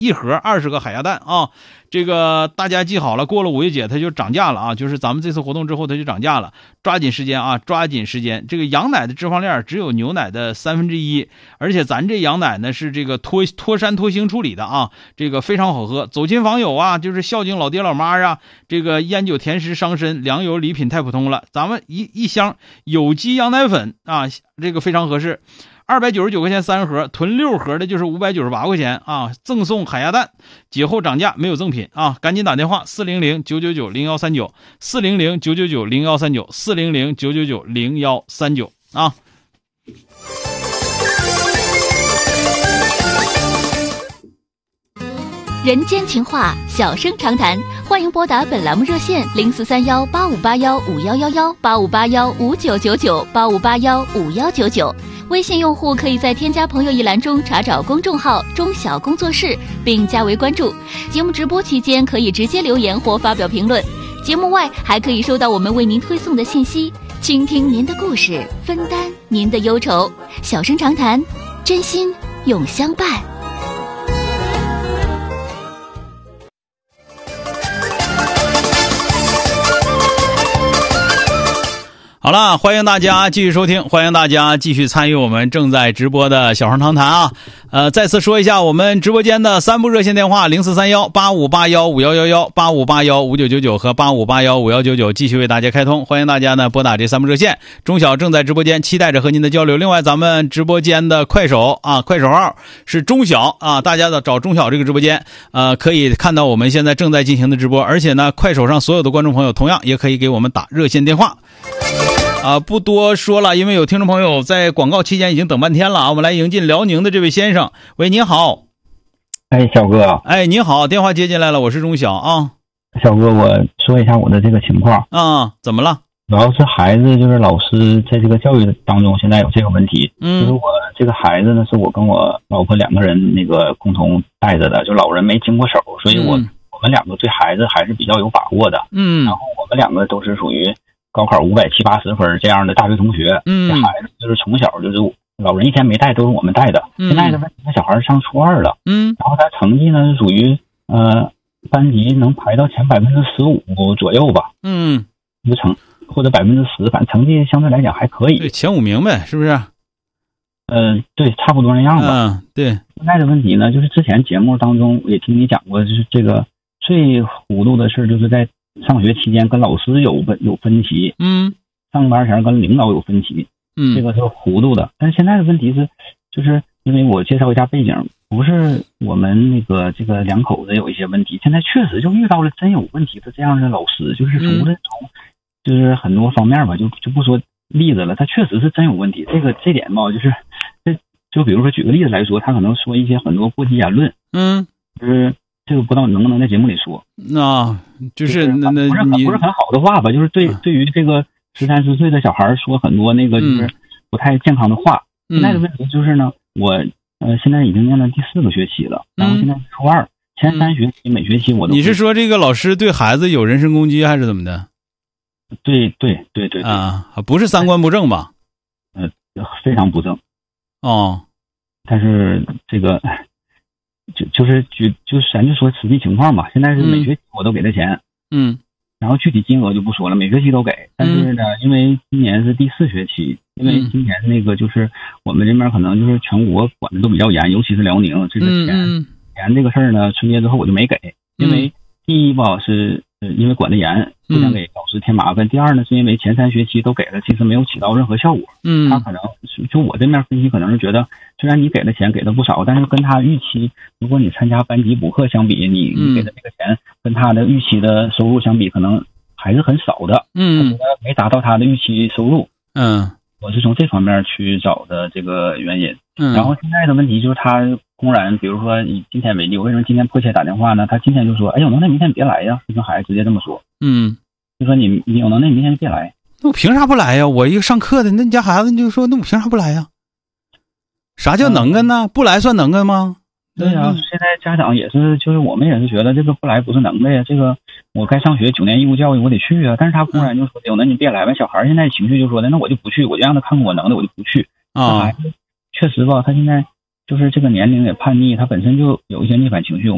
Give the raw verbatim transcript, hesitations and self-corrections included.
一盒二十个海鸭蛋啊。这个大家记好了，过了五月节它就涨价了啊，就是咱们这次活动之后它就涨价了，抓紧时间啊，抓紧时间。这个羊奶的脂肪链只有牛奶的三分之一，而且咱这羊奶呢是这个脱脱山脱腥处理的啊，这个非常好喝。走亲访友啊，就是孝敬老爹老妈啊，这个烟酒甜食伤身，粮油礼品太普通了，咱们一一箱有机羊奶粉啊，这个非常合适。二百九十九块钱三盒，囤六盒的就是五百九十八块钱啊！赠送海鸭蛋，节后涨价没有赠品啊！赶紧打电话四零零九九九零幺三九，四零零九九九零幺三九，四零零九九九零幺三九啊！ 人间情话，小声长谈，欢迎拨打本栏目热线零四三幺八五八幺五幺幺幺八五八幺五九九九八五八幺五幺九九。微信用户可以在添加朋友一栏中查找公众号中小工作室并加为关注。节目直播期间可以直接留言或发表评论，节目外还可以收到我们为您推送的信息，倾听您的故事，分担您的忧愁。小声长谈，真心永相伴。 好了，欢迎大家继续收听，欢迎大家继续参与我们正在直播的小声长谈啊。呃，再次说一下我们直播间的三部热线电话零四三幺八五八幺五幺幺幺八五八幺五九九九和八五八幺五幺九九继续为大家开通，欢迎大家呢拨打这三部热线。钟晓正在直播间，期待着和您的交流。另外，咱们直播间的快手啊，快手号是钟晓啊，大家的找钟晓这个直播间，呃，可以看到我们现在正在进行的直播，而且呢，快手上所有的观众朋友同样也可以给我们打热线电话。啊，不多说了，因为有听众朋友在广告期间已经等半天了啊，我们来迎进辽宁的这位先生。喂，您好。 哎，小哥。 哎，您好，电话接进来了，我是钟晓啊。 小哥，我说一下我的这个情况啊，怎么了？ 主要是孩子就是老师在这个教育当中现在有这个问题，嗯，就是我这个孩子呢是我跟我老婆两个人那个共同带着的，就老人没经过手，所以我、嗯、我们两个对孩子还是比较有把握的，嗯，然后我们两个都是属于高考五百七八十分这样的大学同学，嗯，这孩子就是从小就是老人一天没带，都是我们带的。嗯、现在的问题，那小孩上初二了，嗯，然后他成绩呢是属于呃班级能排到前百分之十五左右吧，嗯，就成或者百分之十，反正成绩相对来讲还可以， 对，前五名呗，是不是？ 嗯、呃，对，差不多那样吧。 嗯，对。 现在的问题呢，就是之前节目当中也听你讲过，就是这个最糊涂的事就是在上学期间跟老师有分有分歧，嗯，上班前跟领导有分歧，嗯，这个是糊涂的。但是现在的问题是，就是因为我介绍一下背景，不是我们那个这个两口子有一些问题，现在确实就遇到了真有问题的这样的老师，就是除了从就是很多方面吧，就就不说例子了，他确实是真有问题。这个这点吧，就是这就比如说举个例子来说，他可能说一些很多过激言论，嗯，就是这个不知道能不能在节目里说。 那就是那那不是很不是很好的话吧，就是对对于这个十三四岁的小孩说很多那个就是不太健康的话。嗯、现在的问题就是呢，我呃现在已经念了第四个学期了，然后现在初二，前三学期每学期我都。 你是说这个老师对孩子有人身攻击还是怎么的？ 对对对对啊，不是三观不正吧？ 呃，非常不正。哦，但是这个就就是举就是咱就说实际情况吧。现在是每学期我都给他钱，嗯，然后具体金额就不说了，每学期都给。但是呢，因为今年是第四学期，因为今年那个就是我们这边可能就是全国管的都比较严，尤其是辽宁这个钱钱这个事儿呢，春节之后我就没给，因为第一吧是。呃，因为管得严，不想给老师添麻烦。嗯、第二呢，是因为前三学期都给了，其实没有起到任何效果。嗯，他可能就我这面分析，可能是觉得，虽然你给的钱给的不少，但是跟他预期，如果你参加班级补课相比，你你给的这个钱跟他的预期的收入相比，可能还是很少的。嗯，我觉得没达到他的预期收入。嗯，我是从这方面去找的这个原因。嗯，然后现在的问题就是他公然，比如说以今天为例，我为什么今天迫切打电话呢？他今天就说：“哎，有能耐明天你别来呀！”就跟孩子直接这么说。嗯，就说你你有能耐明天就别来。 那我凭啥不来呀？我一个上课的，那你家孩子你就说，那我凭啥不来呀？啥叫能干呢？嗯、不来算能干吗？ 对呀、啊，现在家长也是，就是我们也是觉得这个不来不是能耐呀。这个我该上学九年义务教育我得去啊，但是他公然就说：“有能耐你别来。”完小孩现在情绪就说的：“那我就不去，我就让他看看我能耐，我就不去。”啊，确实吧，他现在就是这个年龄也叛逆，他本身就有一些逆反情绪。